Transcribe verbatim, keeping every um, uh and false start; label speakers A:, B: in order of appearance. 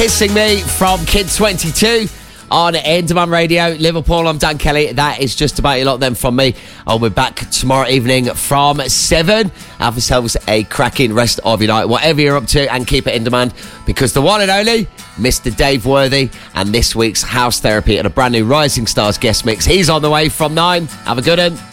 A: Kissing Me from Kid twenty-two on In Demand Radio. Liverpool, I'm Dan Kelly. That is just about a lot then from me. I'll be back tomorrow evening from seven. Have yourselves a cracking rest of your night, whatever you're up to, and keep it in demand, because the one and only Mister Dave Worthy and this week's House Therapy and a brand new Rising Stars guest mix, he's on the way from nine. Have a good one.